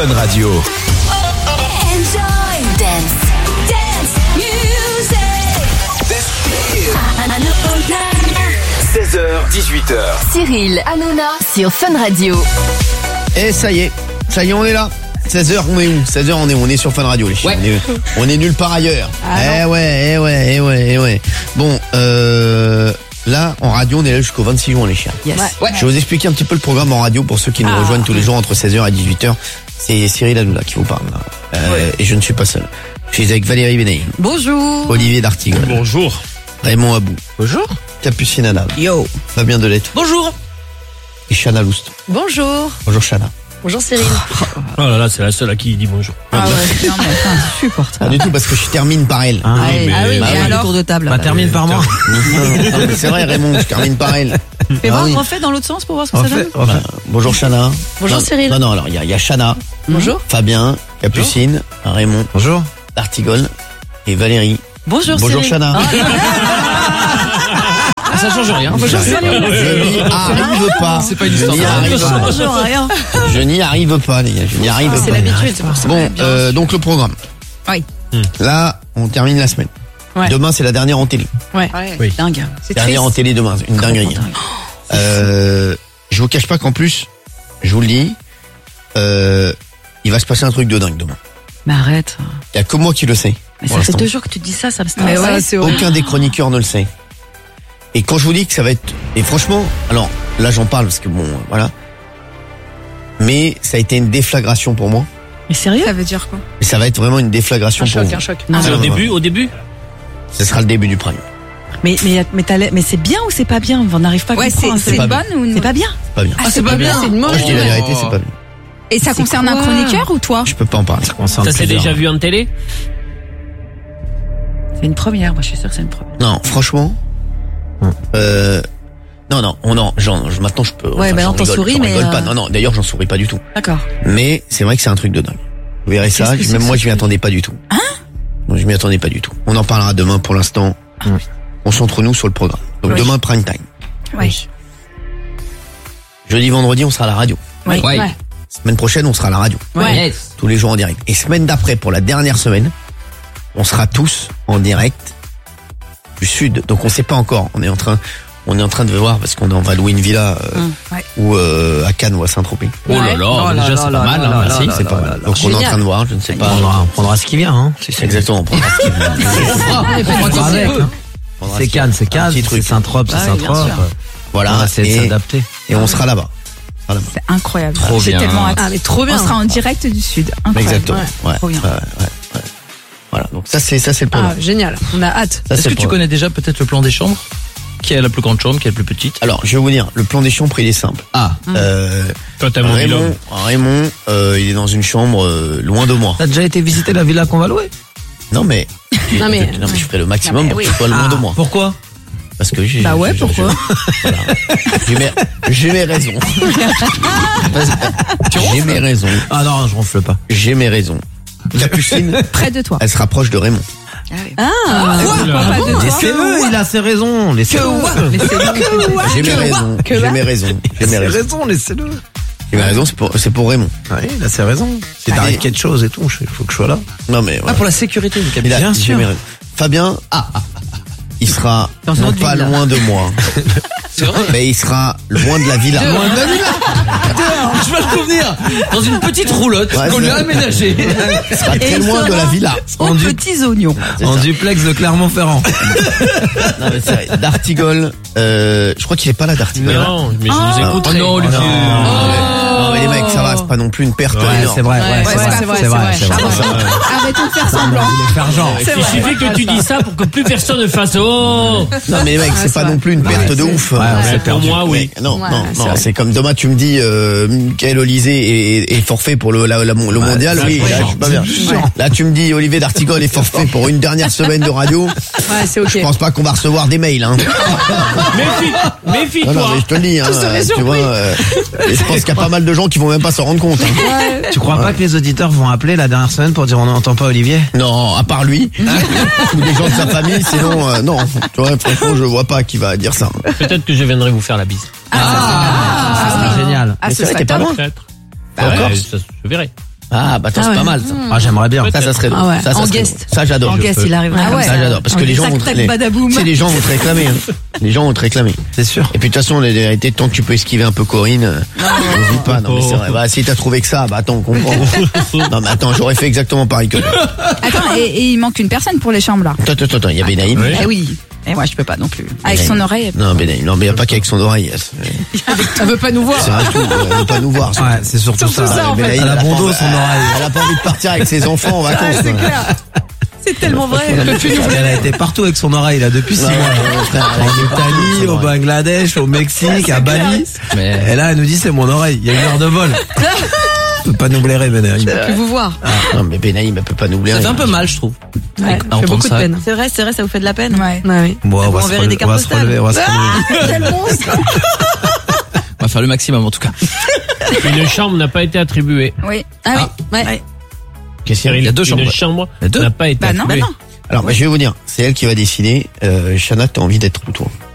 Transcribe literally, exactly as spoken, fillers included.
Fun Radio. Enjoy dance, dance music. seize heures, dix-huit heures. Cyril Hanouna sur Fun Radio. Et ça y est, ça y est, on est là. seize heures, on est où? seize heures, on est où? On est sur Fun Radio, les chiens. Ouais. On, est, on est nulle part ailleurs. Ah eh ouais, eh ouais, eh ouais, eh ouais. Bon, euh, là, en radio, on est là jusqu'au vingt-six juin, les chiens. Yes. Ouais. Je vais vous expliquer un petit peu le programme en radio pour ceux qui nous Ah. rejoignent tous les jours entre seize heures et dix-huit heures. C'est Cyril Hanouna qui vous parle. Là. Euh, Ouais. Et je ne suis pas seul. Je suis avec Valérie Benaïm, Bonjour. Olivier D'Artigol, Bonjour. Raymond Abou, Bonjour. Capucine Anna, Yo. Fabien Delette Bonjour. et Chana Loust. Bonjour. Bonjour Chana. Bonjour Cyril. Oh là là, c'est la seule à qui il dit bonjour. Ah ouais, non mais enfin, c'est insupportable. Pas du tout parce que je termine par elle. Ah, oui, mais- ah oui, bah mais oui. alors tour de table. Bah, termine par moi. Non, mais c'est vrai Raymond, je termine par elle. Fais Ah voir, oui. refais dans l'autre sens pour voir ce que On ça fait- donne. on fait- Bonjour Chana. Bonjour Non, Cyril. Non, non, alors il y a, il y a Chana, Bonjour. Fabien, Capucine, Raymond, Bonjour. D'Artigol et Valérie. Bonjour, Bonjour Cyril. Chana. Ah, ça change rien. Bonjour Je Cyril. n'y arrive pas. C'est pas une Je histoire. n'y arrive Ça pas. change rien. Je n'y arrive pas, les gars. Je n'y arrive C'est pas. l'habitude, c'est pour ça. Bon, euh, donc le programme. Oui. Là, on termine la semaine. Ouais. Demain, c'est la dernière en télé. Ouais. Oui. Dingue. C'est Dernière en triste. télé demain, une dinguerie. Dingue. Euh, je vous cache pas qu'en plus, je vous le dis, euh, il va se passer un truc de dingue demain. Mais arrête. Il y a que moi qui le sais. Mais pour ça fait l'instant. deux jours que tu te dis ça, ça me stresse. Mais ouais, c'est Aucun des chroniqueurs ne le sait. Et quand je vous dis que ça va être, et franchement, alors là j'en parle parce que bon, voilà. Mais ça a été une déflagration pour moi. Mais sérieux? Ça veut dire quoi? Et ça va être vraiment une déflagration Un pour choc, vous. un choc. Non, C'est Ah, au ouais, début, ouais. au début. Ce sera le début du prime. Mais mais mais, t'as l'air- mais c'est bien ou c'est pas bien? On n'arrive pas à Ouais, c'est comprendre. c'est pas une bien. bonne ou une C'est pas bien. C'est pas bien. Ah, c'est pas bien. C'est une Moi je mauvaise. dis la vérité, c'est pas bien. Et ça C'est concerne un quoi chroniqueur ou toi? Je peux pas en parler. Ça s'est déjà vu en télé? C'est une première. Moi, je suis sûre que c'est une première. Non, franchement. Euh, non, non, on en, genre, je- maintenant je peux. Ouais, bah j'en non, t'en rigole, souris, j'en mais, rigole pas. euh, Non, non, d'ailleurs, j'en souris pas du tout. D'accord. Mais c'est vrai que c'est un truc de dingue. Vous verrez ça, Qu'est-ce que c'est même que moi ce je m'y truc attendais pas du tout. Hein? Je m'y attendais pas du tout. On en parlera demain pour l'instant. On s'entre nous sur le programme. Donc Oui. demain prime time. Oui. Jeudi, vendredi, on sera à la radio. Oui. Ouais. Ouais. Semaine prochaine, on sera à la radio. Ouais. Tous les jours en direct. Et semaine d'après, pour la dernière semaine, on sera tous en direct du sud. Donc on sait pas encore. On est en train, on est en train de voir parce qu'on va louer une villa euh, Hum, ouais. ou euh, à Cannes ou à Saint-Tropez. Oh là là, déjà c'est pas mal. hein, merci. C'est pas mal. Donc on est en train de voir. Je ne sais On pas. prendra, on prendra ce qui vient, hein. C'est Exactement. On prendra ce qu'il veut. On prendra avec, hein. On prendra C'est ce qu'il Cannes, veut. c'est Un Cannes, petit c'est truc. Saint-Trope, c'est Ah oui, bien Saint-Trope. sûr. Voilà. On va essayer de Et, s'adapter. et on sera là-bas. On sera là-bas. C'est incroyable. Trop J'ai bien. tellement hâte. Ah, mais trop bien. On sera en direct du sud. Incroyable. Exactement. Ouais. Trop bien. Ouais, ouais, ouais. Voilà. Donc ça c'est ça c'est le Ah, programme. génial. On a hâte. Ça, Est-ce c'est que le tu programme. connais déjà peut-être le plan des chambres? Qui est la plus grande chambre, qui est la plus petite? Alors je vais vous dire, le plan des chambres il est simple. Ah, Euh, Toi, t'as mon Raymond, bilan. Raymond, euh, il est dans une chambre euh, loin de moi. t'as déjà été visiter la villa qu'on va louer? Non mais, Non, mais- non, mais je ferai le maximum Non, mais pour oui. que tu sois loin de moi. Pourquoi? Parce que j'ai. Bah ouais, j'ai- pourquoi j'ai- voilà. J'ai mes, j'ai mes raisons. J'ai mes raisons. Ah non, je ronfle pas. J'ai mes raisons. Capucine, Près de toi. elle se rapproche de Raymond. Ah, pourquoi pas de toi? Laissez-le, il a ses raisons, laissez-le. J'ai mes raisons. Que J'ai va mes raisons. J'ai Il a mes ses raisons. raisons, laissez-le. J'ai mes raisons, c'est pour, c'est pour Raymond. Oui, il a ses raisons. Si Allez. t'arrives quelque chose et tout, il faut que je sois là. Non mais. Ah, voilà. pour la sécurité du Il capitaine. a- Bien j'ai sûr. mes raisons. Fabien, ah, ah, ah, ah. il sera Dans une non autre pas villa. loin de moi, C'est vrai? mais il sera loin de la villa. Loin de la villa. Je vais le souvenir. Dans une petite roulotte Ouais, qu'on lui a c'est- aménagée. Il sera Et très il loin de sera- la villa. Aux En du- petits oignons. C'est En ça. duplex de Clermont-Ferrand. Non, mais c'est vrai. D'Artigol, euh, je crois qu'il est pas là d'Artigol. Non, mais je Ah. vous écouterai. Oh non, Olivier. Non, mais les mecs, ça va, c'est pas non plus une perte Ouais, énorme. c'est vrai, ouais, Ouais, c'est c'est vrai, vrai, c'est c'est vrai, vrai. c'est vrai. Arrêtons de faire semblant. On voulait faire genre. C'est Il vrai. suffit que tu dis ça pour que plus personne ne fasse oh. Non, mais les mecs, c'est c'est pas vrai. non plus une perte Ouais, de c'est- ouf. ouais, on s'est Pour perdu. moi, oui. Mais non, Ouais, non, c'est non, vrai. c'est comme demain tu me dis euh, Michael Olysée est, est forfait pour le, la- la- le mondial, ça, oui, c'est là, genre, je suis pas bien. c'est genre. Là tu me dis Olivier D'Artigol est forfait pour une dernière semaine de radio, Ouais, c'est ok. je pense pas qu'on va recevoir des mails, hein. Méfie, Non, non, méfie-toi. mais je te le dis, hein, serais tu surpris. vois, euh, et je pense qu'il y a pas mal de gens qui vont même pas s'en rendre compte, hein. Tu crois pas que les auditeurs vont appeler la dernière semaine pour dire on n'entend pas Olivier? Non, à part lui, ou des gens de sa famille, sinon, euh, non, tu vois, franchement, je vois pas qui va dire ça. Peut-être que je viendrai vous faire la bise. Ah, c'est génial. Ah, Mais ce c'est vrai, serait t'es pas top. loin. Peut-être. Encore Ouais, ça, je verrai. Ah, bah attends, Ah c'est ouais. pas mal, ça. Ah, j'aimerais bien. Ça, ça serait Ah ouais. ça, ça En serait guest. Ça, j'adore. En je guest, peux. il arrive. Ah ouais. Ça, j'adore. Parce que les gens vont Tac, tac, les- badaboum. tu sais, les gens vont te réclamer, hein. Les gens vont te réclamer. C'est sûr. Et puis, de toute façon, la vérité, tant que tu peux esquiver un peu Corinne, euh, n'hésite pas. Non, mais c'est vrai. Bah, si t'as trouvé que ça, bah, attends, on comprend. Non, mais attends, j'aurais fait exactement pareil que toi. Attends, et, et il manque une personne pour les chambres là. Attends, attends, attends, il y a Benaïm. Oui. Eh oui. Et moi, je peux pas non plus. Avec son oreille. Non, Benaïm. Non, mais il n'y a pas qu'avec son oreille. Elle veut pas nous voir. C'est un tout. Elle veut pas nous voir. Ouais, c'est surtout ça. ça, en fait. Benaïm, Elle a pas bon dos, envie- son oreille. Elle a pas envie de partir avec ses enfants en vacances. C'est quoi. clair. C'est tellement vrai. Elle a été partout avec son oreille, là, depuis six Ouais, mois. ouais, frère, elle a En été partout avec Italie, son au oreille. Bangladesh, au Mexique, à Bali. Mais Et là, elle nous dit, c'est mon oreille. Il y a une heure de vol. Je peux pas nous blairer, Benaïm. Plus vous voir. Non, mais Benaïm, elle peut pas nous oublier. ça fait un peu mal, je trouve. Ouais, à ça fait entendre beaucoup de ça. peine. C'est vrai, c'est vrai, ça vous fait de la peine. Ouais. Ouais, oui. Bon, on va Vous se enverrez des relever, on va se cartes relever, on va se relever. Quel monstre. On va faire le maximum en tout cas. Une chambre n'a pas été attribuée. Oui. Ah oui. Ouais. Ouais. Qu'est-ce qu'il y a Il y a deux Une chambres. chambre. Une chambre Il y a deux. n'a pas été Bah non, attribuée. bah non. Alors, bah, je vais vous dire, c'est elle qui va décider. Euh, Chana, t'as envie d'être où, toi?